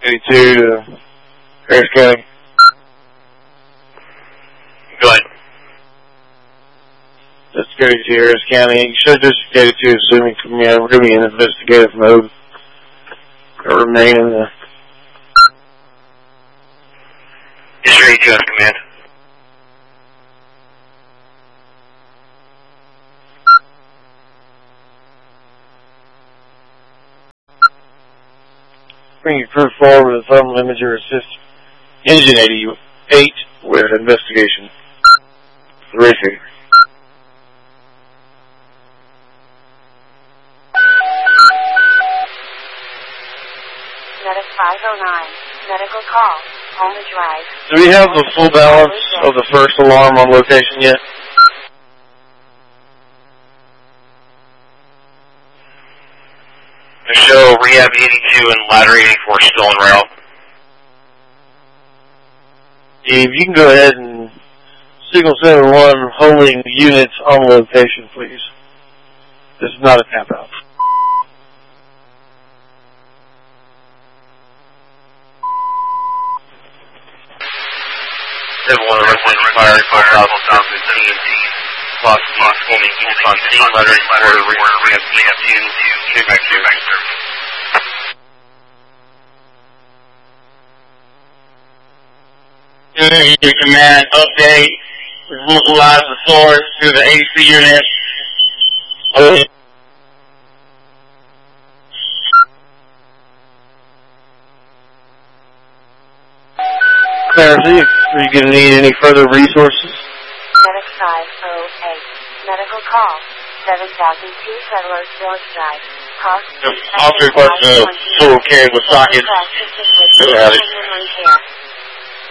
82 to Harris County. Go ahead. That's 82 Harris County. You should just 82 assuming from we're going to be in investigative mode. Or remain in the... Yes, sir, 82 has command. Bring your crew forward with a thermal imager assist engine 88 with investigation. Terrific. Medic 509, medical call, Homa Drive. Do we have the full balance of the first alarm on location yet? They show Rehab 82 and Ladder 84 still en route. If you can go ahead and signal 71 holding units on location, please. This is not a tap out. Everyone required 4,015. Plus, holding units on scene. Ladder 84 to Rehab 82. Check back here. Your command update. We've localized the source to the AC unit. Okay. Clarity, are you going to need any further resources? Medic 508, medical call, 7002 Settlers Village Drive. Cost... I'll request a full carry with sockets. Got it.